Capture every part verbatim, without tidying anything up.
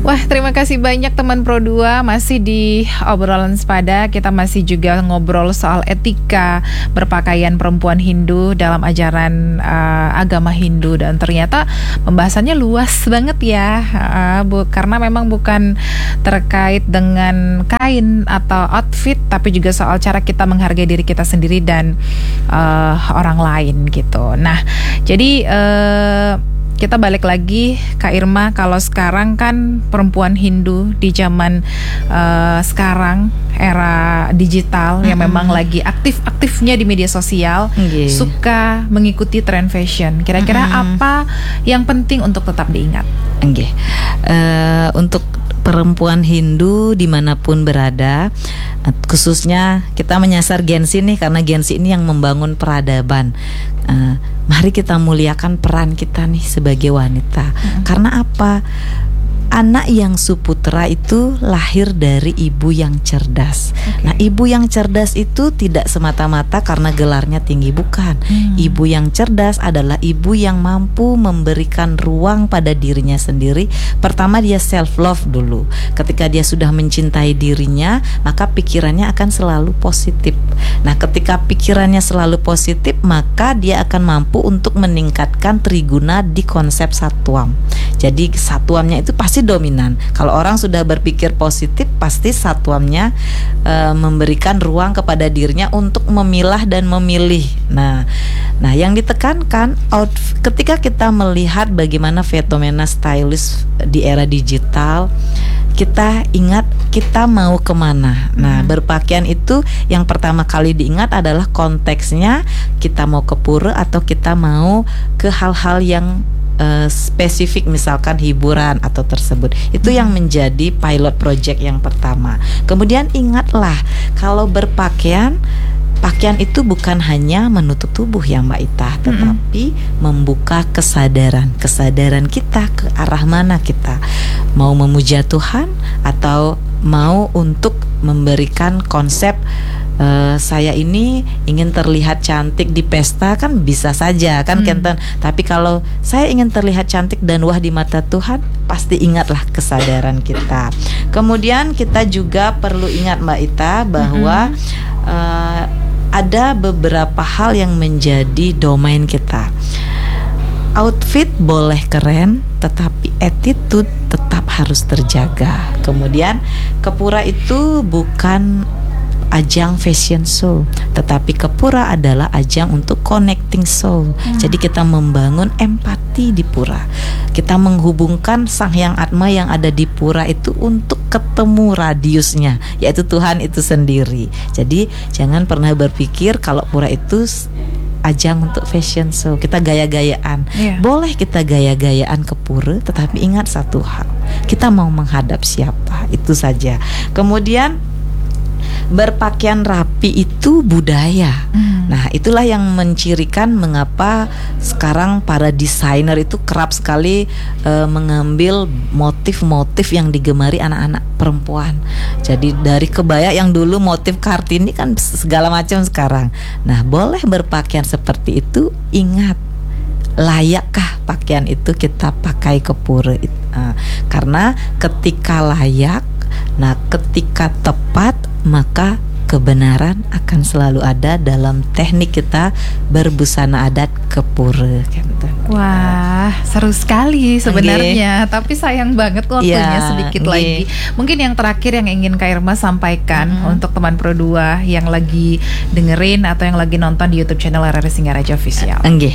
Wah, terima kasih banyak teman Pro dua. Masih di obrolan sepada, kita masih juga ngobrol soal etika berpakaian perempuan Hindu dalam ajaran uh, agama Hindu. Dan ternyata pembahasannya luas banget ya, uh, bu, karena memang bukan terkait dengan kain atau outfit, tapi juga soal cara kita menghargai diri kita sendiri dan uh, orang lain gitu. Nah, jadi uh, kita balik lagi, Kak Irma, kalau sekarang kan perempuan Hindu di zaman uh, sekarang era digital mm-hmm. yang memang lagi aktif-aktifnya di media sosial, okay. suka mengikuti tren fashion. Kira-kira mm-hmm. apa yang penting untuk tetap diingat? Okay. Uh, untuk perempuan Hindu dimanapun berada, khususnya kita menyasar Gen Z nih, karena Gen Z ini yang membangun peradaban. Uh, mari kita muliakan peran kita nih sebagai wanita. Mm-hmm. Karena apa? Anak yang suputra itu lahir dari ibu yang cerdas. Okay. Nah, ibu yang cerdas itu tidak semata-mata karena gelarnya tinggi, bukan. Hmm. Ibu yang cerdas adalah ibu yang mampu memberikan ruang pada dirinya sendiri. Pertama, dia self love dulu. Ketika dia sudah mencintai dirinya, maka pikirannya akan selalu positif. Nah, ketika pikirannya selalu positif, maka dia akan mampu untuk meningkatkan triguna di konsep satwam. Jadi satwamnya itu pasti dominan. Kalau orang sudah berpikir positif, pasti satwamnya e, memberikan ruang kepada dirinya untuk memilah dan memilih. Nah, nah yang ditekankan out, ketika kita melihat bagaimana fenomena stylish di era digital, kita ingat kita mau kemana. Nah, hmm. berpakaian itu yang pertama kali diingat adalah konteksnya, kita mau ke pura atau kita mau ke hal-hal yang Uh, spesifik, misalkan hiburan atau tersebut. Itu yang menjadi pilot project yang pertama. Kemudian ingatlah, kalau berpakaian, pakaian itu bukan hanya menutup tubuh ya Mbak Ita, tetapi mm-hmm. membuka kesadaran Kesadaran kita ke arah mana kita mau memuja Tuhan atau mau untuk memberikan konsep Uh, saya ini ingin terlihat cantik di pesta, kan bisa saja kan, hmm. Kenten. Tapi kalau saya ingin terlihat cantik dan wah di mata Tuhan, pasti ingatlah kesadaran kita. Kemudian kita juga perlu ingat Mbak Ita bahwa hmm. uh, ada beberapa hal yang menjadi domain kita. Outfit boleh keren, tetapi attitude tetap harus terjaga. Kemudian ke pura itu bukan ajang fashion show, tetapi ke pura adalah ajang untuk connecting soul. hmm. Jadi kita membangun empati di pura. Kita menghubungkan Sang Hyang Atma yang ada di pura itu untuk ketemu radiusnya, yaitu Tuhan itu sendiri. Jadi jangan pernah berpikir kalau pura itu ajang untuk fashion show, kita gaya-gayaan. yeah. Boleh kita gaya-gayaan ke pura, tetapi ingat satu hal, kita mau menghadap siapa, itu saja. Kemudian berpakaian rapi itu budaya. hmm. Nah, itulah yang mencirikan mengapa sekarang para desainer itu kerap sekali e, mengambil motif-motif yang digemari anak-anak perempuan. Jadi dari kebaya yang dulu motif Kartini kan segala macam sekarang. Nah, boleh berpakaian seperti itu, ingat, layakkah pakaian itu kita pakai ke pura? Nah, karena ketika layak, nah ketika tepat, maka kebenaran akan selalu ada dalam teknik kita berbusana adat ke pura. Wah, seru sekali sebenarnya. Okay. Tapi sayang banget waktunya ya, sedikit okay. lagi. Mungkin yang terakhir yang ingin Kak Irma sampaikan mm-hmm. untuk teman Pro dua yang lagi dengerin atau yang lagi nonton di YouTube channel R R I Singaraja Official. Enggih.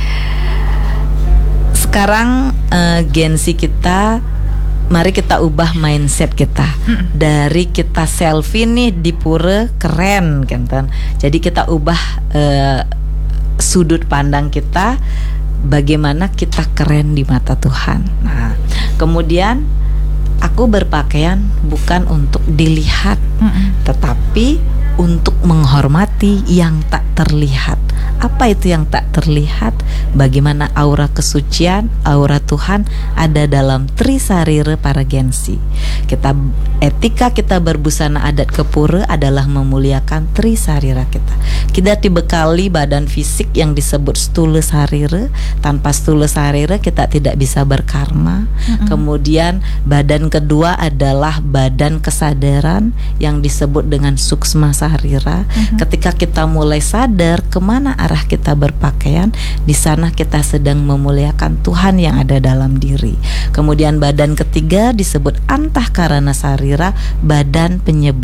Sekarang uh, Gen Z kita, mari kita ubah mindset kita. hmm. Dari kita selfie nih di pura keren kan, jadi kita ubah uh, sudut pandang kita, bagaimana kita keren di mata Tuhan. Nah, kemudian aku berpakaian bukan untuk dilihat, hmm. tetapi untuk menghormati yang tak terlihat. Apa itu yang tak terlihat? Bagaimana aura kesucian, aura Tuhan ada dalam Trisarira Paragensi. Kita etika kita berbusana adat kepura adalah memuliakan Trisarira kita. Kita dibekali badan fisik yang disebut stula sarira. Tanpa stula sarira kita tidak bisa berkarma. Mm-hmm. Kemudian badan kedua adalah badan kesadaran yang disebut dengan suksma sarira. Mm-hmm. Ketika kita mulai sadar kemana arah kita berpakaian, di sana kita sedang memuliakan Tuhan yang ada dalam diri. Kemudian badan ketiga disebut antahkarana sarira, badan penyebab